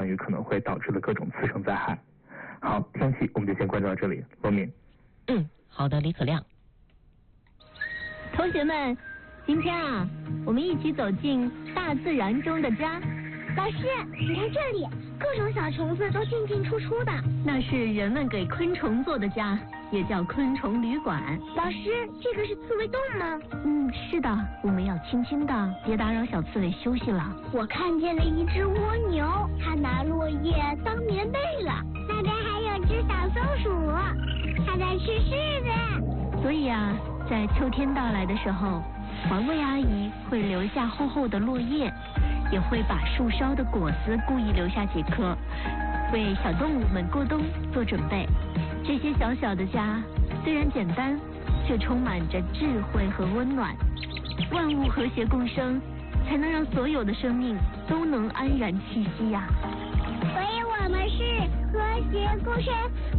雨可能会导致的各种次生灾害。好，天气我们就先关注到这里，罗敏。 好的，李可亮。 同学们，今天啊，我们一起走进大自然中的家。 老师，你看这里，各种小虫子都进进出出的。 那是人们给昆虫做的家，也叫昆虫旅馆。 老师，这个是刺猬洞吗？ 是的，我们要轻轻的，别打扰小刺猬休息了。 我看见了一只蜗牛，它拿落叶当棉被了。那边还有只小松鼠，它在吃柿子。 所以啊，在秋天到来的时候，环卫阿姨会留下厚厚的落叶，也会把树梢的果子故意留下几颗，为小动物们过冬做准备。这些小小的家虽然简单，却充满着智慧和温暖。万物和谐共生，才能让所有的生命都能安然栖息呀。 所以我们是和谐共生